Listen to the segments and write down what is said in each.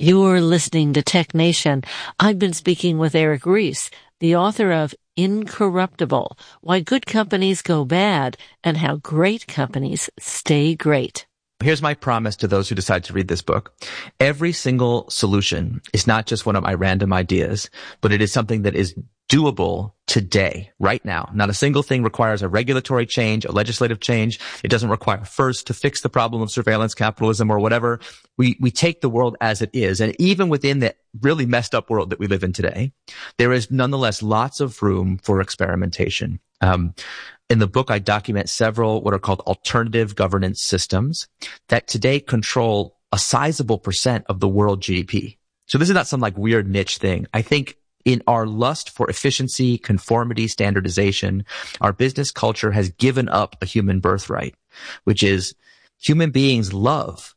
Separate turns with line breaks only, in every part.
You're listening to Tech Nation. I've been speaking with Eric Ries, the author of Incorruptible: Why Good Companies Go Bad and How Great Companies Stay Great.
Here's my promise to those who decide to read this book. Every single solution is not just one of my random ideas, but it is something that is doable today, right now. Not a single thing requires a regulatory change, a legislative change. It doesn't require first to fix the problem of surveillance capitalism or whatever. We take the world as it is. And even within the really messed up world that we live in today, there is nonetheless lots of room for experimentation. In the book, I document several what are called alternative governance systems that today control a sizable percent of the world GDP. So this is not some like weird niche thing. I think in our lust for efficiency, conformity, standardization, our business culture has given up a human birthright, which is human beings love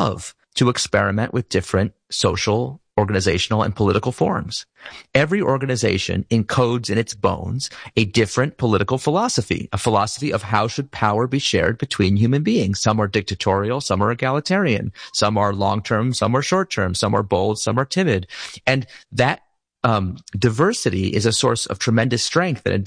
to experiment with different social, organizational, and political forms. Every organization encodes in its bones a different political philosophy, a philosophy of how should power be shared between human beings. Some are dictatorial, some are egalitarian, some are long-term, some are short-term, some are bold, some are timid. And that diversity is a source of tremendous strength in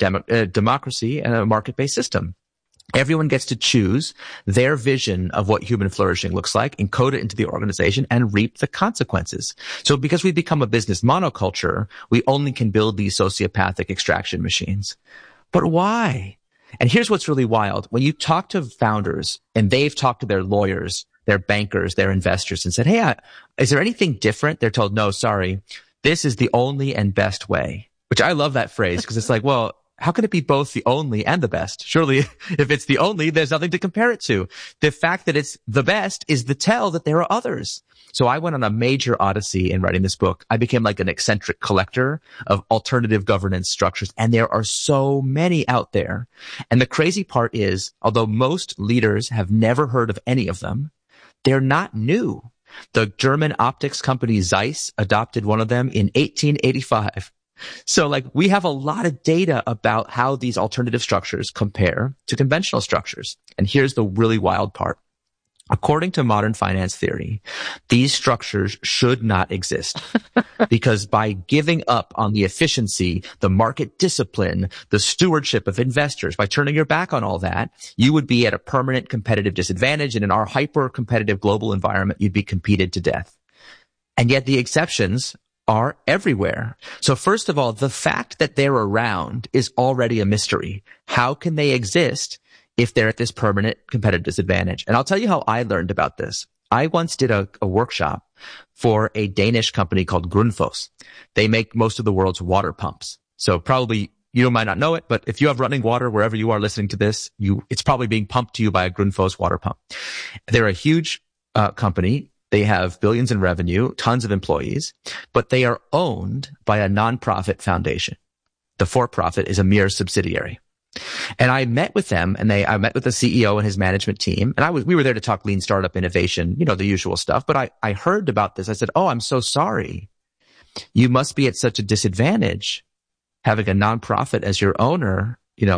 a democracy and a market-based system. Everyone gets to choose their vision of what human flourishing looks like, encode it into the organization, and reap the consequences. So because we become a business monoculture, we only can build these sociopathic extraction machines. But why? And here's what's really wild. When you talk to founders and they've talked to their lawyers, their bankers, their investors, and said, hey, is there anything different? They're told, no, sorry. This is the only and best way, which I love that phrase because it's like, well, how can it be both the only and the best? Surely if it's the only, there's nothing to compare it to. The fact that it's the best is the tell that there are others. So I went on a major odyssey in writing this book. I became like an eccentric collector of alternative governance structures, and there are so many out there. And the crazy part is, although most leaders have never heard of any of them, they're not new. The German optics company Zeiss adopted one of them in 1885. So like we have a lot of data about how these alternative structures compare to conventional structures. And here's the really wild part. According to modern finance theory, these structures should not exist because by giving up on the efficiency, the market discipline, the stewardship of investors, by turning your back on all that, you would be at a permanent competitive disadvantage. And in our hyper-competitive global environment, you'd be competed to death. And yet the exceptions are everywhere. So first of all, the fact that they're around is already a mystery. How can they exist if they're at this permanent competitive disadvantage? And I'll tell you how I learned about this. I once did a workshop for a Danish company called Grundfos. They make most of the world's water pumps. So probably you might not know it, but if you have running water wherever you are listening to this, it's probably being pumped to you by a Grundfos water pump. They're a huge company. They have billions in revenue, tons of employees, but they are owned by a nonprofit foundation. The for-profit is a mere subsidiary. And I met with them and I met with the CEO and his management team. And we were there to talk lean startup innovation, the usual stuff. But I heard about this. I said, oh, I'm so sorry. You must be at such a disadvantage having a nonprofit as your owner,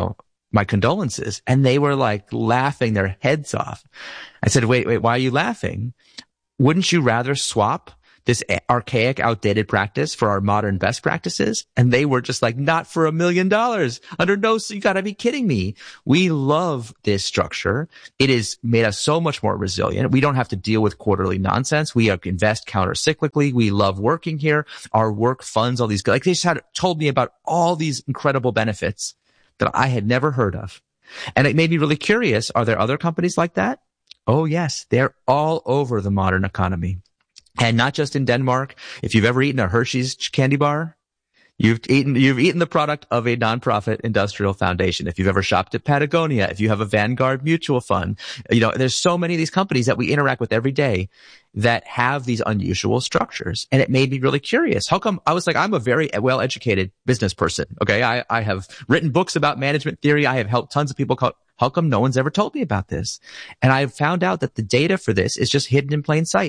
my condolences. And they were like laughing their heads off. I said, wait, why are you laughing? Wouldn't you rather swap this archaic, outdated practice for our modern best practices? And they were just like, not for $1 million. You gotta be kidding me. We love this structure. It has made us so much more resilient. We don't have to deal with quarterly nonsense. We invest counter-cyclically. We love working here. Our work funds all these, they just told me about all these incredible benefits that I had never heard of. And it made me really curious. Are there other companies like that? Oh, yes. They're all over the modern economy. And not just in Denmark. If you've ever eaten a Hershey's candy bar, you've eaten the product of a nonprofit industrial foundation. If you've ever shopped at Patagonia, if you have a Vanguard mutual fund, there's so many of these companies that we interact with every day that have these unusual structures. And it made me really curious. How come? I was like, I'm a very well-educated business person. Okay. I have written books about management theory. I have helped tons of people. How come no one's ever told me about this? And I found out that the data for this is just hidden in plain sight.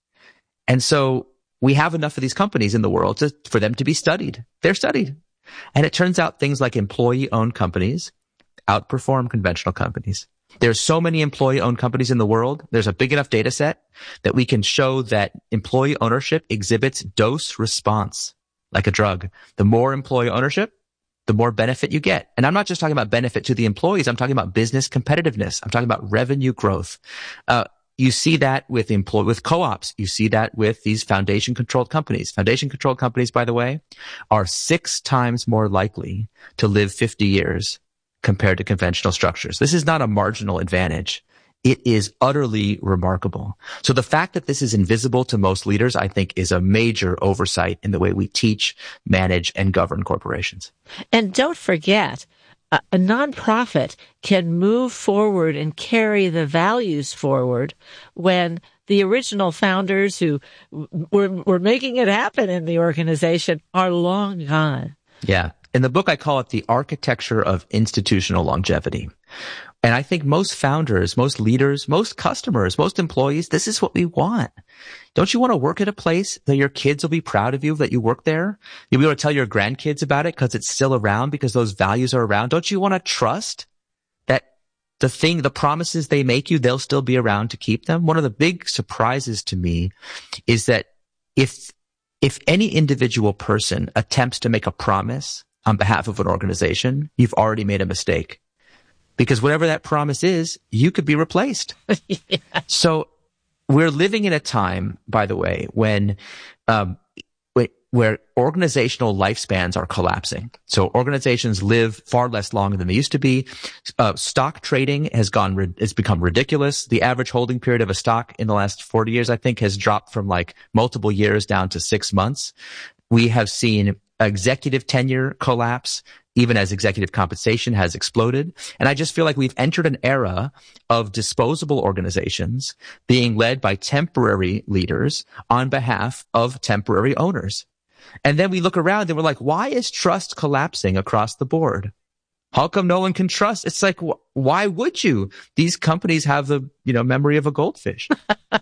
And so we have enough of these companies in the world for them to be studied. They're studied. And it turns out things like employee-owned companies outperform conventional companies. There's so many employee-owned companies in the world. There's a big enough data set that we can show that employee ownership exhibits dose response like a drug. The more employee ownership, the more benefit you get. And I'm not just talking about benefit to the employees. I'm talking about business competitiveness. I'm talking about revenue growth. You see that with co-ops. You see that with these foundation-controlled companies. Foundation-controlled companies, by the way, are 6 times more likely to live 50 years compared to conventional structures. This is not a marginal advantage. It is utterly remarkable. So the fact that this is invisible to most leaders, I think, is a major oversight in the way we teach, manage, and govern corporations.
And don't forget, a nonprofit can move forward and carry the values forward when the original founders who were making it happen in the organization are long gone.
Yeah. In the book, I call it the architecture of institutional longevity. And I think most founders, most leaders, most customers, most employees, this is what we want. Don't you want to work at a place that your kids will be proud of you that you work there? You'll be able to tell your grandkids about it because it's still around, because those values are around. Don't you want to trust that the promises they make you, they'll still be around to keep them? One of the big surprises to me is that if any individual person attempts to make a promise on behalf of an organization, you've already made a mistake. Because whatever that promise is, you could be replaced. Yeah. So we're living in a time, by the way, when where organizational lifespans are collapsing. So organizations live far less long than they used to be. Stock trading has become ridiculous. The average holding period of a stock in the last 40 years, I think, has dropped from like multiple years down to 6 months. We have seen executive tenure collapse, even as executive compensation has exploded. And I just feel like we've entered an era of disposable organizations being led by temporary leaders on behalf of temporary owners. And then we look around and we're like, why is trust collapsing across the board? How come no one can trust? It's like, why would you? These companies have the, memory of a goldfish.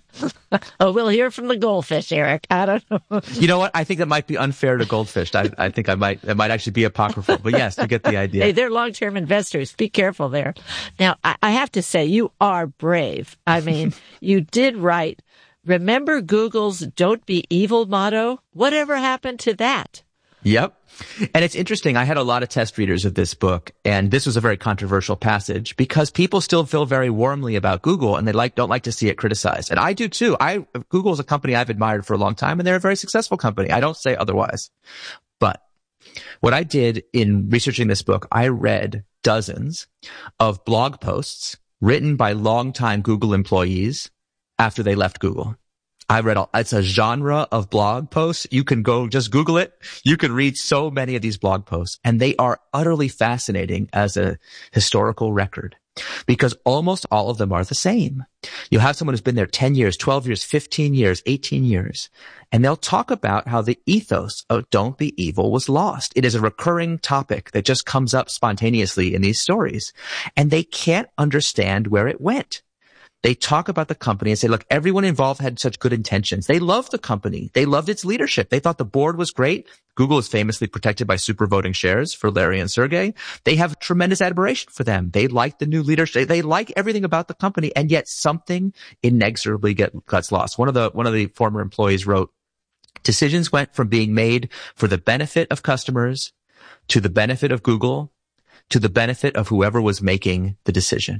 Oh, we'll hear from the goldfish, Eric. I don't know.
You know what? I think that might be unfair to goldfish. I think it might actually be apocryphal. But yes, you get the idea.
Hey, they're long-term investors. Be careful there. Now, I have to say, you are brave. I mean, you did write, remember Google's "Don't Be Evil" motto? Whatever happened to that?
Yep. And it's interesting. I had a lot of test readers of this book, and this was a very controversial passage because people still feel very warmly about Google and they don't like to see it criticized. And I do too. Google is a company I've admired for a long time, and they're a very successful company. I don't say otherwise. But what I did in researching this book, I read dozens of blog posts written by longtime Google employees after they left Google. It's a genre of blog posts. You can go just Google it. You can read so many of these blog posts, and they are utterly fascinating as a historical record because almost all of them are the same. You'll have someone who's been there 10 years, 12 years, 15 years, 18 years, and they'll talk about how the ethos of "Don't Be Evil" was lost. It is a recurring topic that just comes up spontaneously in these stories, and they can't understand where it went. They talk about the company and say, look, everyone involved had such good intentions. They loved the company. They loved its leadership. They thought the board was great. Google is famously protected by super voting shares for Larry and Sergey. They have tremendous admiration for them. They like the new leadership. They like everything about the company. And yet something inexorably gets lost. One of the former employees wrote, decisions went from being made for the benefit of customers to the benefit of Google to the benefit of whoever was making the decision.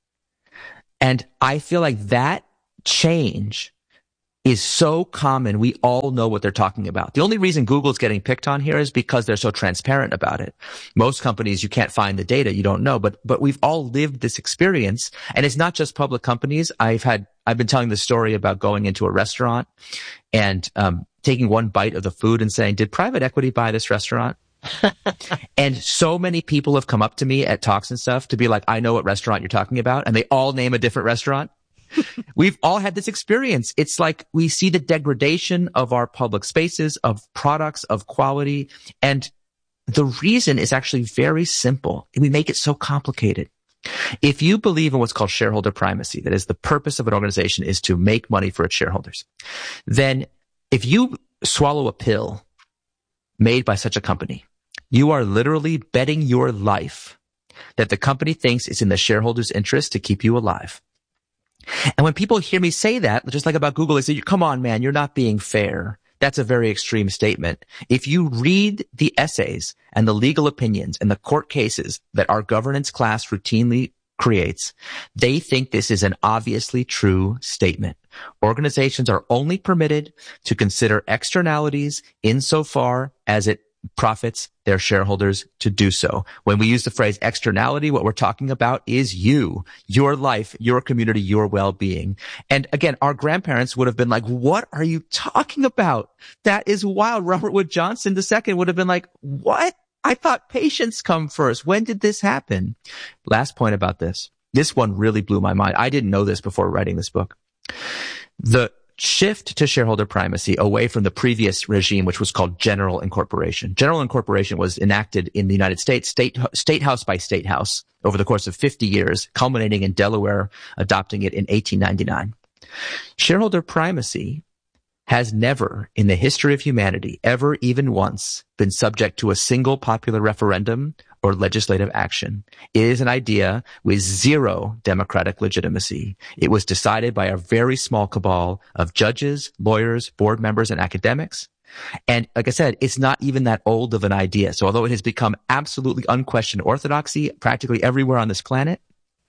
And I feel like that change is so common. We all know what they're talking about. The only reason Google's getting picked on here is because they're so transparent about it. Most companies, you can't find the data. You don't know, but we've all lived this experience. And it's not just public companies. I've been telling the story about going into a restaurant and, taking one bite of the food and saying, did private equity buy this restaurant? And so many people have come up to me at talks and stuff to be like, I know what restaurant you're talking about. And they all name a different restaurant. We've all had this experience. It's like we see the degradation of our public spaces, of products, of quality. And the reason is actually very simple. We make it so complicated. If you believe in what's called shareholder primacy, that is the purpose of an organization is to make money for its shareholders, then if you swallow a pill made by such a company, you are literally betting your life that the company thinks is in the shareholders' interest to keep you alive. And when people hear me say that, just like about Google, they say, come on, man, you're not being fair. That's a very extreme statement. If you read the essays and the legal opinions and the court cases that our governance class routinely creates, they think this is an obviously true statement. Organizations are only permitted to consider externalities insofar as it profits their shareholders to do so. When we use the phrase externality, what we're talking about is you, your life, your community, your well-being. And again, our grandparents would have been like, what are you talking about? That is wild. Robert Wood Johnson II would have been like, what? I thought patients come first. When did this happen? Last point about this. This one really blew my mind. I didn't know this before writing this book. The shift to shareholder primacy away from the previous regime, which was called general incorporation. General incorporation was enacted in the United States, state house by state house, over the course of 50 years, culminating in Delaware adopting it in 1899. Shareholder primacy has never, in the history of humanity, ever even once been subject to a single popular referendum or legislative action. It is an idea with zero democratic legitimacy. It was decided by a very small cabal of judges, lawyers, board members, and academics. And like I said, it's not even that old of an idea. So although it has become absolutely unquestioned orthodoxy practically everywhere on this planet,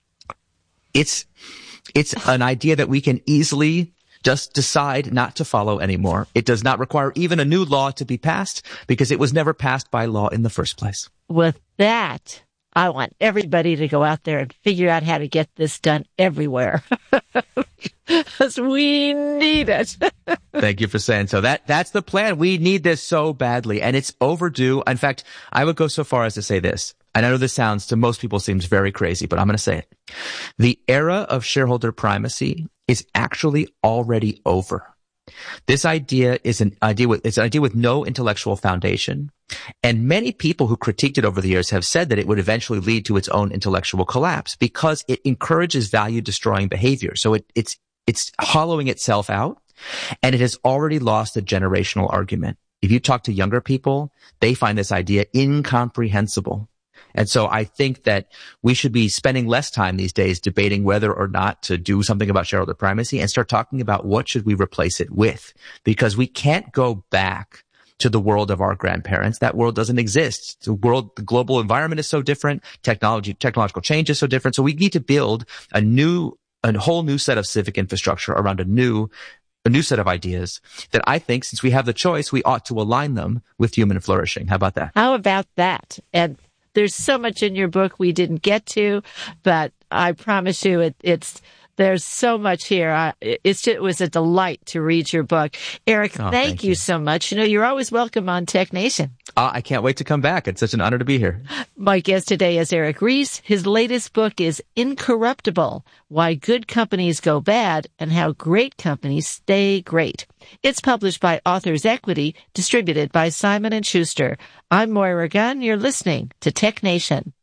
it's an idea that we can easily just decide not to follow anymore. It does not require even a new law to be passed because it was never passed by law in the first place.
With that, I want everybody to go out there and figure out how to get this done everywhere. Because we need it.
Thank you for saying so. That's the plan. We need this so badly, and it's overdue. In fact, I would go so far as to say this. I know this sounds, to most people, seems very crazy, but I'm going to say it. The era of shareholder primacy is actually already over. This idea is an idea with no intellectual foundation. And many people who critiqued it over the years have said that it would eventually lead to its own intellectual collapse because it encourages value destroying behavior. So it's hollowing itself out, and it has already lost the generational argument. If you talk to younger people, they find this idea incomprehensible. And so I think that we should be spending less time these days debating whether or not to do something about shareholder primacy and start talking about what should we replace it with, because we can't go back to the world of our grandparents. That world doesn't exist. The global environment is so different. Technological change is so different. So we need to build a whole new set of civic infrastructure around a new set of ideas that I think, since we have the choice, we ought to align them with human flourishing. How about that?
How about that? And there's so much in your book we didn't get to, but I promise you there's so much here. It was a delight to read your book. Eric, thank you so much. You're always welcome on Tech Nation.
I can't wait to come back. It's such an honor to be here.
My guest today is Eric Ries. His latest book is Incorruptible: Why Good Companies Go Bad and How Great Companies Stay Great. It's published by Authors Equity, distributed by Simon & Schuster. I'm Moira Gunn. You're listening to Tech Nation.